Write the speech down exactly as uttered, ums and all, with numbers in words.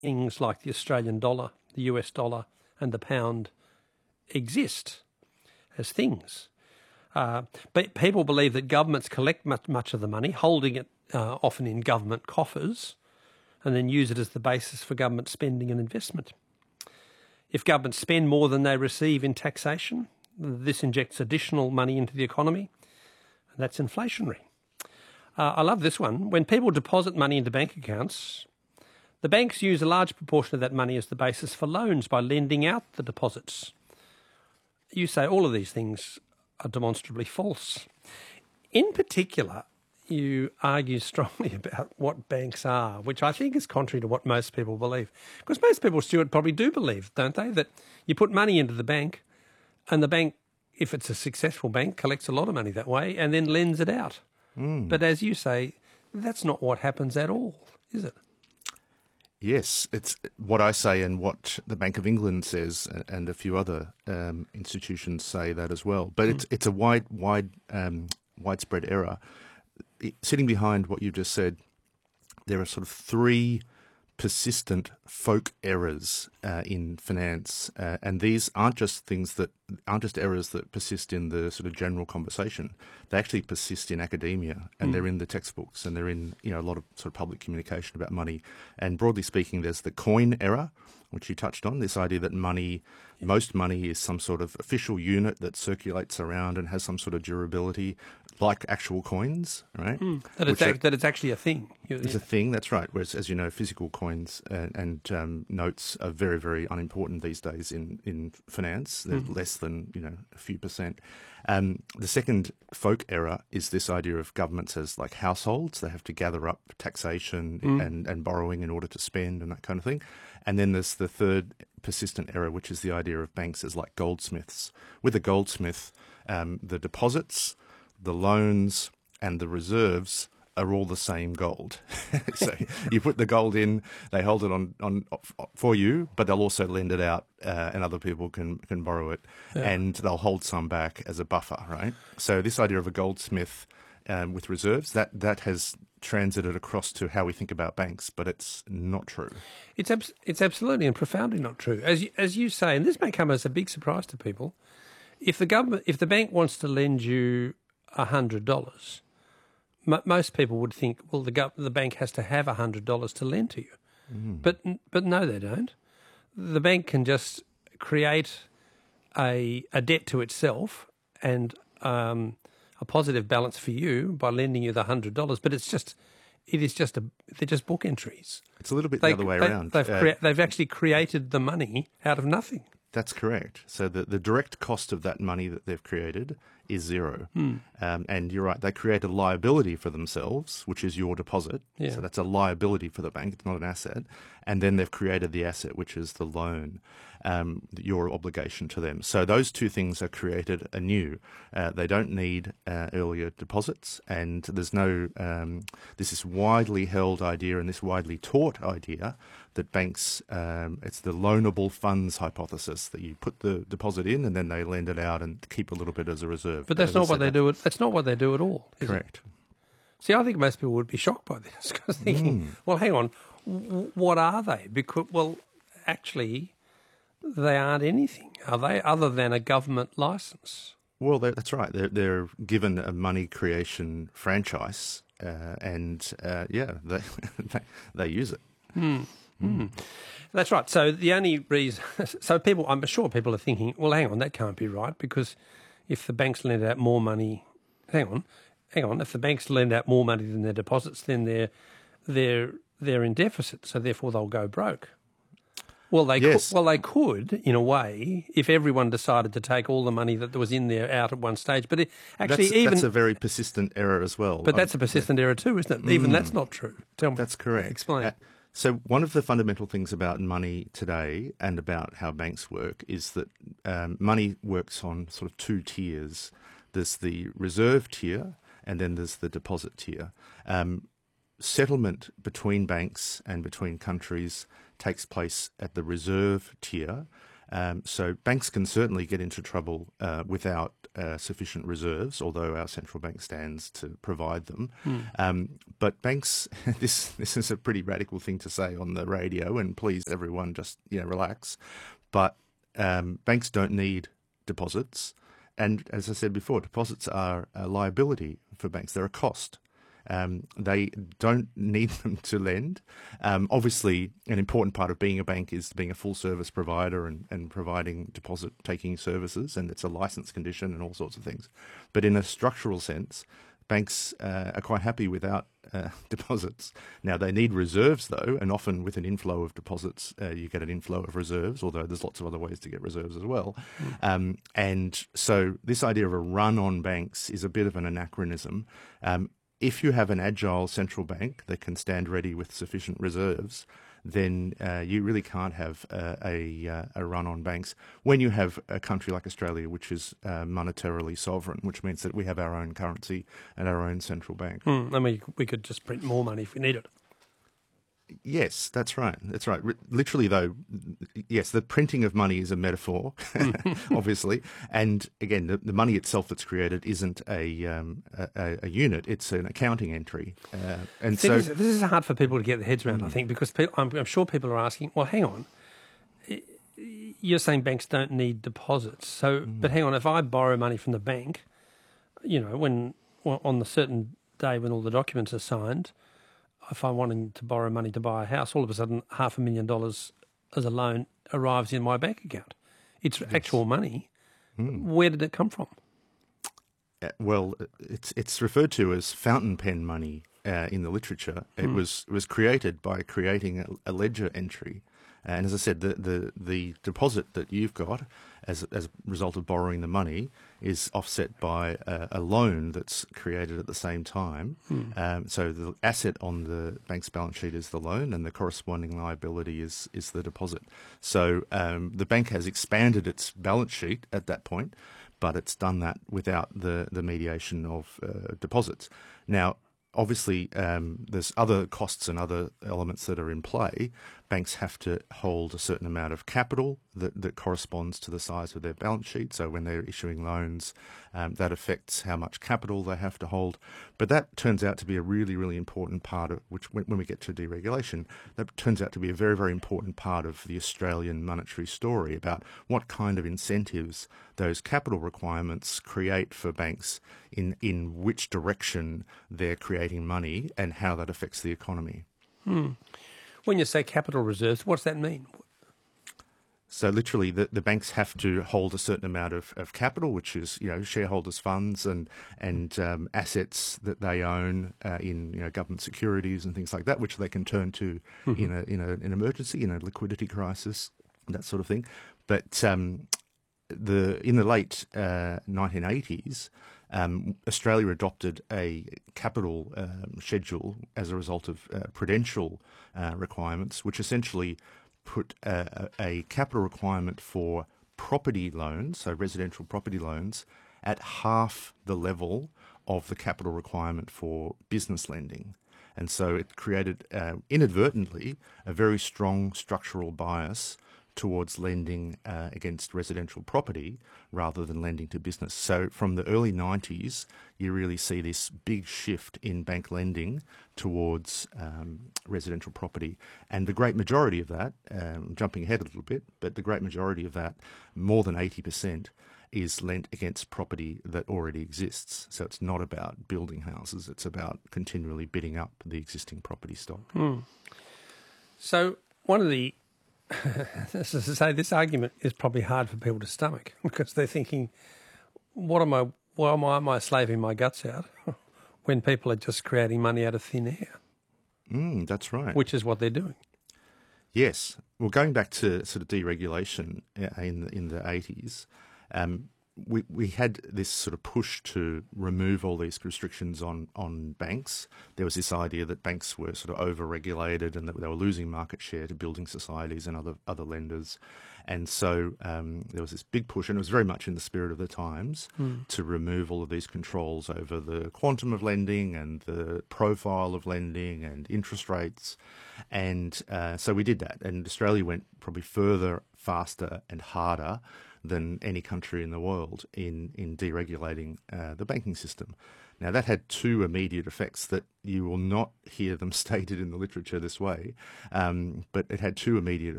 things like the Australian dollar, the U S dollar and the pound exist as things. Uh, but people believe that governments collect much, much of the money, holding it uh, often in government coffers, and then use it as the basis for government spending and investment. If governments spend more than they receive in taxation, this injects additional money into the economy, and that's inflationary. Uh, I love this one. When people deposit money into bank accounts, the banks use a large proportion of that money as the basis for loans by lending out the deposits. You say all of these things are demonstrably false. In particular, you argue strongly about what banks are, which I think is contrary to what most people believe. Because most people, Stuart, probably do believe, don't they, that you put money into the bank and the bank, if it's a successful bank, collects a lot of money that way and then lends it out. Mm. But as you say, that's not what happens at all, is it? Yes, it's what I say and what the Bank of England says, and a few other um, institutions say that as well. But mm. it's it's a wide, wide, um, widespread error. It, sitting behind what you just said, there are sort of three persistent folk errors uh, in finance, uh, and these aren't just things that aren't just errors that persist in the sort of general conversation. They actually persist in academia, and mm. they're in the textbooks, and they're in you know a lot of sort of public communication about money. And broadly speaking, there's the coin error, which you touched on. This idea that money, most money, is some sort of official unit that circulates around and has some sort of durability, like actual coins, right? Mm. That, it's ac- that it's actually a thing. It's a thing, that's right. Whereas, as you know, physical coins and, and um, notes are very, very unimportant these days in, in finance. They're mm. less than, you know, a few percent. Um, the second folk error is this idea of governments as like households. They have to gather up taxation mm. and, and borrowing in order to spend and that kind of thing. And then there's the third persistent error, which is the idea of banks as like goldsmiths. With a goldsmith, um, the deposits, the loans and the reserves are all the same gold. So you put the gold in, they hold it on, on for you, but they'll also lend it out uh, and other people can, can borrow it yeah. and they'll hold some back as a buffer, right? So this idea of a goldsmith um, with reserves, that, that has transited across to how we think about banks, but it's not true. It's abs- it's absolutely and profoundly not true. As you, as you say, and this may come as a big surprise to people, if the government, if the bank wants to lend you one hundred dollars, M- most people would think, well, the gov- the bank has to have one hundred dollars to lend to you. Mm. But but no, they don't. The bank can just create a a debt to itself and um, a positive balance for you by lending you the one hundred dollars. But it's just, it is just a, they're just book entries. It's a little bit they, the other way they, around. They've, uh, crea- they've actually created the money out of nothing. That's correct. So the, the direct cost of that money that they've created is zero. Hmm. Um, and you're right, they create a liability for themselves, which is your deposit. Yeah. So that's a liability for the bank, it's not an asset. And then they've created the asset, which is the loan, um, your obligation to them. So those two things are created anew. Uh, they don't need uh, earlier deposits, and there's no, um, this is widely held idea and this widely taught idea that banks, um, it's the loanable funds hypothesis, that you put the deposit in and then they lend it out and keep a little bit as a reserve. But that's not what they do. At, that's not what they do at all. Correct. It? See, I think most people would be shocked by this, because thinking, mm. well, hang on, w- what are they? Because, well, actually, they aren't anything, are they, other than a government licence? Well, that's right. They're, they're given a money creation franchise, uh, and uh, yeah, they, they they use it. Mm. Mm. That's right. So the only reason, so people, I'm sure people are thinking, well, hang on, that can't be right, because if the banks lend out more money, hang on, hang on, if the banks lend out more money than their deposits, then they're they're they're in deficit, so therefore they'll go broke. Well, they yes. could, well they could in a way if everyone decided to take all the money that was in there out at one stage. But it, actually, that's, even that's a very persistent error as well. But that's a persistent yeah. error too, isn't it? Even mm. that's not true. Tell me. That's correct. Explain. Uh, So one of the fundamental things about money today and about how banks work is that um, money works on sort of two tiers. There's the reserve tier and then there's the deposit tier. Um, settlement between banks and between countries takes place at the reserve tier. Um, so banks can certainly get into trouble uh, without uh, sufficient reserves, although our central bank stands to provide them. Mm. Um, but banks, this this is a pretty radical thing to say on the radio, and please everyone just you know relax. But um, banks don't need deposits, and as I said before, deposits are a liability for banks. They're a cost. Um, they don't need them to lend. Um, obviously, an important part of being a bank is being a full-service provider and, and providing deposit-taking services, and it's a license condition and all sorts of things. But in a structural sense, banks uh, are quite happy without uh, deposits. Now, they need reserves, though, and often with an inflow of deposits, uh, you get an inflow of reserves, although there's lots of other ways to get reserves as well. Mm. Um, and so this idea of a run on banks is a bit of an anachronism. Um, If you have an agile central bank that can stand ready with sufficient reserves, then uh, you really can't have a, a, a run on banks when you have a country like Australia, which is uh, monetarily sovereign, which means that we have our own currency and our own central bank. Mm, I mean, we could just print more money if we need it. Yes, that's right. That's right. R- literally, though, yes, the printing of money is a metaphor, obviously. And again, the, the money itself that's created isn't a um, a, a unit; it's an accounting entry. Uh, and See, so this, this is hard for people to get their heads around. Mm. I think because people, I'm, I'm sure people are asking, "Well, hang on, you're saying banks don't need deposits, so mm. but hang on, if I borrow money from the bank, you know, when on the certain day when all the documents are signed." If I'm wanting to borrow money to buy a house, all of a sudden half a million dollars as a loan arrives in my bank account. It's yes. actual money. Mm. Where did it come from? Uh, well, it's it's referred to as fountain pen money uh, in the literature. It mm. was it was created by creating a, a ledger entry. And as I said, the, the, the deposit that you've got as, as a result of borrowing the money is offset by a, a loan that's created at the same time. Hmm. Um, so the asset on the bank's balance sheet is the loan and the corresponding liability is, is the deposit. So um, the bank has expanded its balance sheet at that point, but it's done that without the, the mediation of uh, deposits. Now, obviously, um, there's other costs and other elements that are in play. Banks have to hold a certain amount of capital that, that corresponds to the size of their balance sheet. So when they're issuing loans, um, that affects how much capital they have to hold. But that turns out to be a really, really important part of, which when, when we get to deregulation, that turns out to be a very, very important part of the Australian monetary story about what kind of incentives those capital requirements create for banks in, in which direction they're creating money and how that affects the economy. Hmm. When you say capital reserves, what's that mean? So literally, the, the banks have to hold a certain amount of, of capital, which is you know shareholders' funds and and um, assets that they own uh, in you know government securities and things like that, which they can turn to mm-hmm. in a in a, an emergency, in a liquidity crisis, that sort of thing. But um, the in the late uh, nineteen eighties. Um, Australia adopted a capital um, schedule as a result of uh, prudential uh, requirements, which essentially put a, a capital requirement for property loans, so residential property loans, at half the level of the capital requirement for business lending. And so it created uh, inadvertently a very strong structural bias towards lending uh, against residential property rather than lending to business. So from the early nineties, you really see this big shift in bank lending towards um, residential property. And the great majority of that, um, jumping ahead a little bit, but the great majority of that, more than eighty percent, is lent against property that already exists. So it's not about building houses, it's about continually bidding up the existing property stock. Hmm. So one of the As I say, this argument is probably hard for people to stomach because they're thinking, what am I, why am I, am I slaving my guts out when people are just creating money out of thin air? Mm, that's right. Which is what they're doing. Yes. Well, going back to sort of deregulation in the, in the eighties, um, we we had this sort of push to remove all these restrictions on, on banks. There was this idea that banks were sort of over-regulated and that they were losing market share to building societies and other other lenders. And so um, there was this big push, and it was very much in the spirit of the times, mm. to remove all of these controls over the quantum of lending and the profile of lending and interest rates. And uh, so we did that. And Australia went probably further, faster and harder than any country in the world in, in deregulating uh, the banking system. Now, that had two immediate effects that you will not hear them stated in the literature this way, um, but it had two immediate